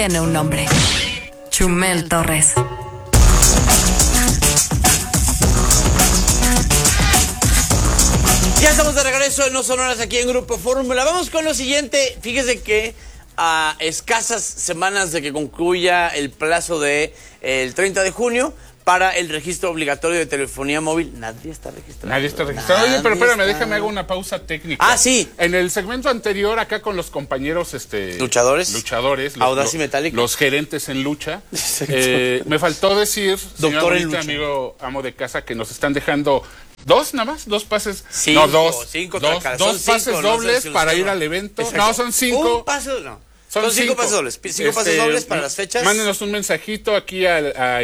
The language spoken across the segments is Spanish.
Tiene un nombre. Chumel Torres. Ya estamos de regreso en No Sonoras aquí en Grupo Fórmula. Vamos con lo siguiente. Fíjese que a escasas semanas de que concluya el plazo de el 30 de junio para el registro obligatorio de telefonía móvil, nadie está registrado. Nadie está registrado. Oye, pero espérame, déjame hago una pausa técnica. Ah, sí. En el segmento anterior, acá con los compañeros luchadores, Audaz y Metálico, los gerentes en lucha, me faltó decir, doctor señor bonita, amigo amo de casa, que nos están dejando dos pases. Cinco, dos pases dobles para ir al evento. Exacto. No, son 5. Un pase, no. Son cinco pases dobles. Cinco pases dobles para las fechas. Mándenos un mensajito aquí a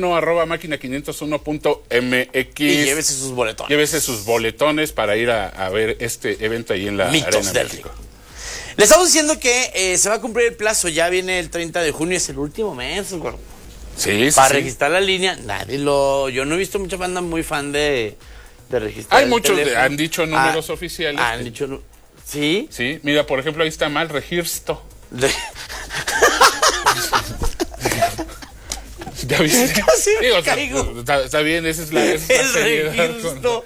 emiliano@máquina501.mx. Y llévese sus boletones. Llévese sus boletones para ir a ver este evento ahí en la Arena México. Le estamos diciendo que se va a cumplir el plazo. Ya viene el 30 de junio, es el último mes. Sí, para registrar la línea, yo no he visto mucha banda muy fan de registrar. Hay muchos, han dicho números oficiales. Han dicho, ¿sí? Sí, mira, por ejemplo, ahí está mal, registro. ¿Ya viste? Casi me digo, caigo. Está bien, esa es la registro.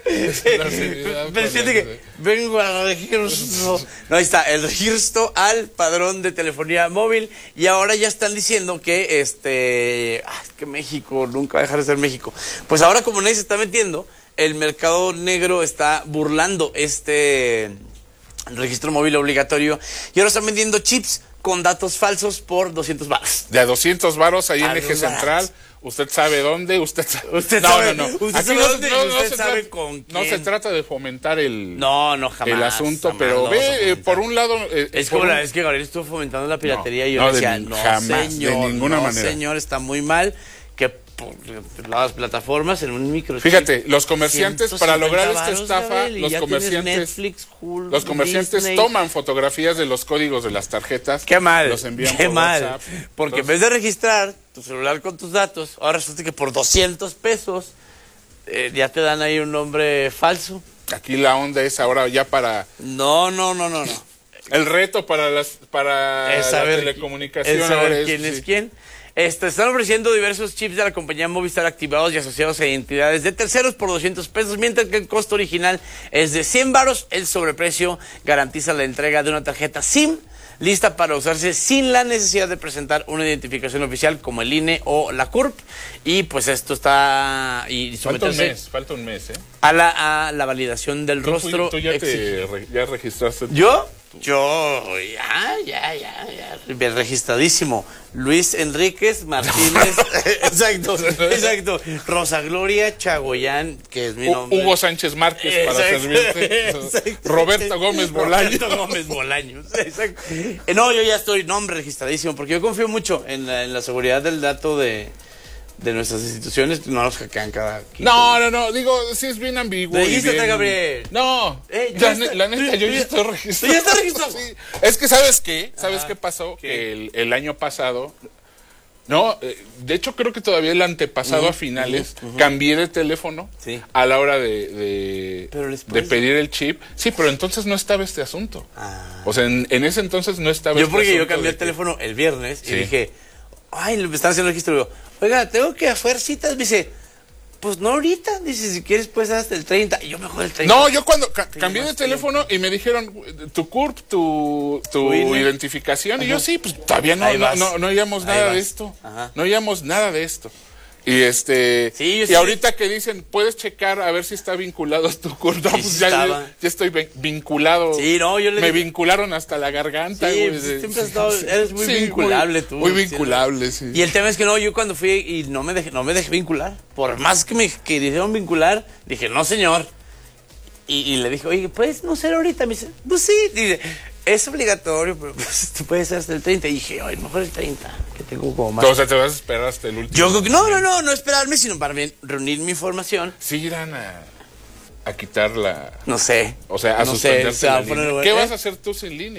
Vengo a registro. No, ahí está, el registro al padrón de telefonía móvil. Y ahora ya están diciendo que es que México nunca va a dejar de ser México. Pues ahora, como nadie se está metiendo, el mercado negro está burlando el registro móvil obligatorio. Y ahora están vendiendo chips con datos falsos por 200 varos. De a 200 varos ahí en Eje Central. Usted sabe dónde, usted sabe con quién. No se trata de fomentar jamás, el asunto, jamás pero por un lado... es que Gabriel estuvo fomentando la piratería y yo decía, jamás, señor, de ninguna manera. Señor, está muy mal que por las plataformas en un microchip. Fíjate, los comerciantes para lograr esta estafa, los comerciantes toman fotografías de los códigos de las tarjetas. Qué mal, los envían por WhatsApp. Porque en vez de registrar tu celular con tus datos, ahora resulta que por 200 pesos ya te dan ahí un nombre falso. Aquí la onda es ahora ya para... No. El reto para la telecomunicación. Es saber quién es quién. Están ofreciendo diversos chips de la compañía Movistar activados y asociados a identidades de terceros por 200 pesos, mientras que el costo original es de 100 varos. El sobreprecio garantiza la entrega de una tarjeta SIM lista para usarse sin la necesidad de presentar una identificación oficial como el INE o la CURP. Y pues esto está... Falta un mes, ¿eh? A la validación del rostro. ¿Tú ya registraste? ¿Yo? Ya, bien registradísimo. Luis Enríquez Martínez. Exacto. Rosa Gloria Chagoyán, que es mi nombre. Hugo Sánchez Márquez, para servirte. Roberto Gómez Bolaños. Exacto. No, yo ya estoy nombre registradísimo, porque yo confío mucho en la seguridad del dato de nuestras instituciones. No nos hackean cada 15 No, digo, sí es bien ambiguo. Regístrate, Gabriel. No, la neta, yo ya estoy registrado. ¿Ya estás registrado? Sí. Es que, ¿sabes qué? ¿Sabes qué pasó? Que el año pasado... No, de hecho creo que todavía el antepasado a finales cambié de teléfono a la hora de pedir el chip. Sí, pero entonces no estaba este asunto. O sea, en ese entonces no estaba este asunto. Yo cambié el teléfono el viernes y dije, me están haciendo el registro. Y digo, oiga, tengo que hacer citas. Me dice, pues no ahorita. Dice, si quieres puedes hasta el 30. Y yo mejor el 30. No, yo cuando cambié de teléfono y me dijeron tu CURP, tu identificación. Y yo sí, pues todavía no oíamos nada de esto. No oíamos nada de esto. Y y ahorita que dicen, puedes checar a ver si está vinculado a tu CURP. No, pues ya estoy vinculado. Sí, no, me vincularon hasta la garganta. Sí, pues siempre has estado, eres muy vinculable tú. Muy vinculable, sí. Y el tema es que yo cuando fui y no me dejé vincular. Por más que me dijeron vincular, dije, no señor. Y le dije, oye, ¿puedes no ser ahorita? Me dice, pues sí. Dice, es obligatorio, pero pues, tú puedes ser hasta el 30. Y dije, ay, mejor el 30, que tengo como más. O sea, te vas a esperar hasta el último. Yo creo que no esperarme, sino para reunir mi información. Sí irán a quitar la... No sé. O sea, a suspenderte la línea. ¿Qué vas a hacer tú sin línea?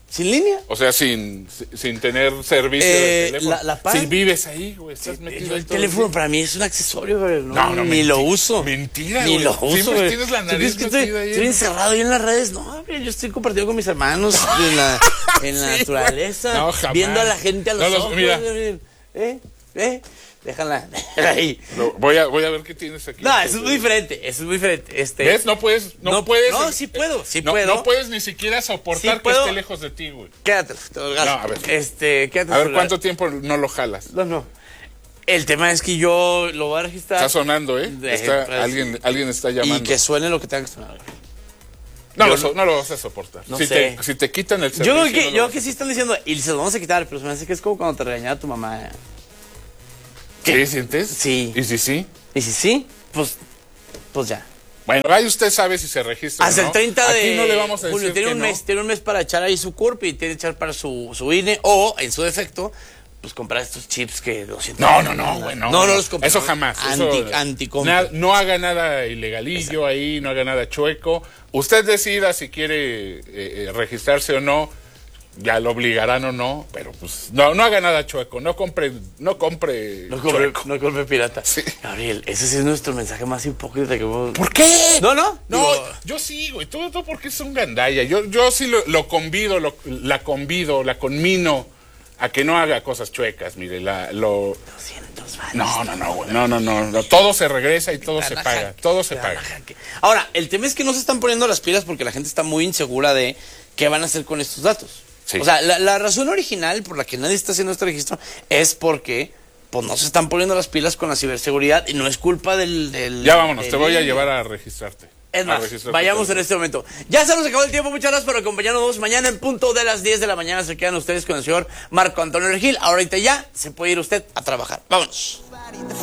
¿Sin línea? O sea, sin tener servicio de teléfono. La PAN. Si vives ahí, güey, estás metido ahí el todo teléfono el día. para mí es un accesorio, güey. No, ni lo uso. Mentira, Ni güey. lo uso, Siempre güey. tienes la ¿Tú nariz crees que metida ahí. estoy encerrado ahí en las redes? No, güey, yo estoy compartiendo con mis hermanos en la Sí, naturaleza. no, jamás. Viendo a la gente a los ojos. Mira. Déjala ahí. Voy a ver qué tienes aquí. No, eso es muy diferente. ¿Ves? No puedes. No, sí puedo. No puedes ni siquiera soportar Sí puedo. que esté lejos de ti, güey. Quédatelo, te lo regalo. No, a ver. Quédate. A ver, ¿cuánto tiempo no lo jalas? No. El tema es que yo lo voy a registrar. Está sonando, ¿eh? Pues, Alguien está llamando. Y que suene lo que tenga que sonar. No lo vas a soportar. No sé. Si te quitan el servicio. Yo que sí están diciendo, y se lo vamos a quitar, pero se me hace que es como cuando te regañaba tu mamá. ¿Qué sientes? Sí. ¿Y si sí? Y si sí, pues ya. Bueno, ahí usted sabe si se registra. Hasta o no. el 30 de Aquí no le vamos a julio decir tiene que un no. mes, tiene un mes para echar ahí su CURP y tiene que echar para su INE o, en su defecto, pues comprar estos chips que 200. No, güey, no. No los compres. Eso jamás. Anticompra. No haga nada ilegalillo ahí, no haga nada chueco. Usted decida si quiere registrarse o no. Ya lo obligarán o no, pero pues no haga nada chueco, no compre chueco. No compre pirata. Sí. Gabriel, ese sí es nuestro mensaje más hipócrita que vos. ¿Por qué? No. No, Digo, yo sí, güey, tú porque es un gandalla. Yo sí la convido, la conmino a que no haga cosas chuecas, mire, 200 varos. No, güey, no, todo se regresa y todo se paga, todo se paga. Ahora, el tema es que no se están poniendo las pilas porque la gente está muy insegura de qué van a hacer con estos datos. Sí. O sea, la razón original por la que nadie está haciendo este registro es porque pues no se están poniendo las pilas con la ciberseguridad y no es culpa del Ya vámonos, te voy a llevar a registrarte. Es más, vayamos en este momento. Ya se nos acabó el tiempo, muchas gracias por acompañarnos. Mañana en punto de las 10 de la mañana se quedan ustedes con el señor Marco Antonio Regil. Ahorita ya se puede ir usted a trabajar. Vámonos.